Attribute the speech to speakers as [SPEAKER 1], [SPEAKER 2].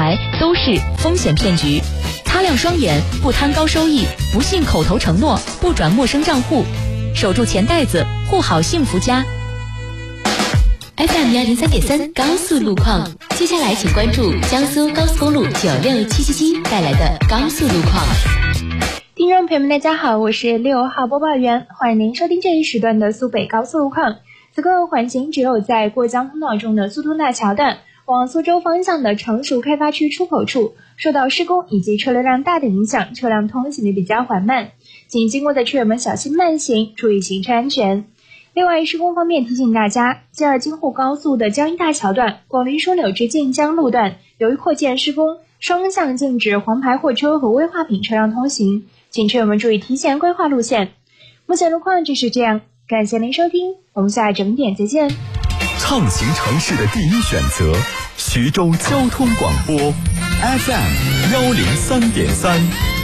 [SPEAKER 1] 牌都是风险骗局。擦亮双眼，不贪高收益，不信口头承诺，不转陌生账户，守住钱袋子，护好幸福家。
[SPEAKER 2] FM103.3高速路况，接下来请关注江苏高速公路96777带来的高速路况。
[SPEAKER 3] 听众朋友们大家好，我是6号播报员，欢迎您收听这一时段的苏北高速路况。此刻缓行只有在过江通道中的苏通大桥段往苏州方向的成熟开发区出口处，受到施工以及车流量大的影响，车辆通行的比较缓慢，请经过的车友们小心慢行，注意行车安全。另外，施工方面提醒大家，京二京沪高速的江阴大桥段广陵枢纽至晋江路段，由于扩建施工，双向禁止黄牌货车和危化品车辆通行，请车友们注意提前规划路线。目前路况就是这样，感谢您收听，我们下整点再见。
[SPEAKER 4] 畅行城市的第一选择，徐州交通广播 FM103.3。